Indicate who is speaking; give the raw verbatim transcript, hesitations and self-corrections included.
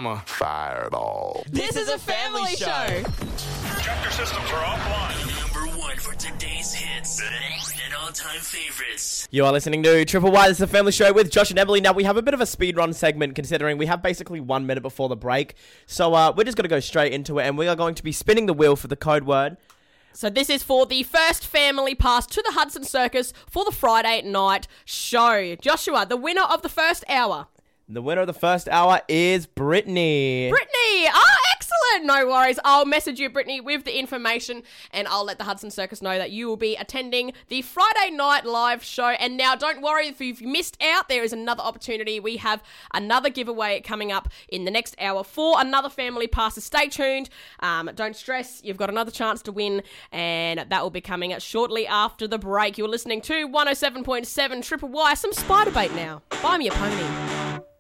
Speaker 1: I'm a fireball.
Speaker 2: This is a family show.
Speaker 3: Tractor systems are offline.
Speaker 4: Number one for today's hits and all-time favorites.
Speaker 2: You are listening to Triple Y. This is a family show with Josh and Emily. Now, we have a bit of a speed run segment considering we have basically one minute before the break. So uh, we're just going to go straight into it, and we are going to be spinning the wheel for the code word.
Speaker 5: So this is for the first family pass to the Hudson Circus for the Friday night show. Joshua, the winner of the first hour.
Speaker 2: The winner of the first hour is Brittany.
Speaker 5: Brittany! Ah, excellent! No worries. I'll message you, Brittany, with the information, and I'll let the Hudson Circus know that you will be attending the Friday night live show. And now, don't worry if you've missed out. There is another opportunity. We have another giveaway coming up in the next hour for another family pass. So stay tuned. Um, don't stress. You've got another chance to win, and that will be coming shortly after the break. You're listening to one oh seven point seven Triple Y. Some Spider Bait now. Buy me a pony.